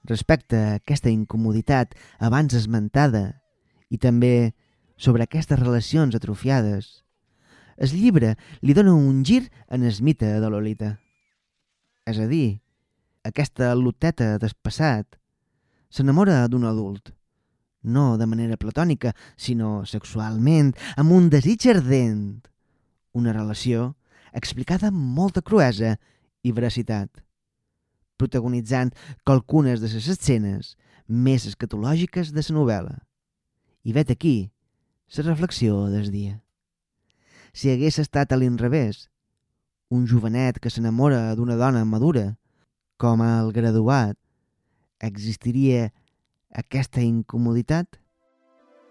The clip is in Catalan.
respecte a aquesta incomoditat abans esmentada i també sobre aquestes relacions atrofiades, el llibre li dona un gir en el mite de Lolita. És a dir, aquesta loteta del passat s'enamora d'un adult, no de manera platònica, sinó sexualment, amb un desig ardent. Una relació explicada amb molta cruesa i veracitat, protagonitzant qualcunes de les escenes més escatològiques de la novel·la. I vet aquí la reflexió del dia. Si hagués estat a l'inrevés, un jovenet que s'enamora d'una dona madura, com el graduat, existiria aquesta incomoditat?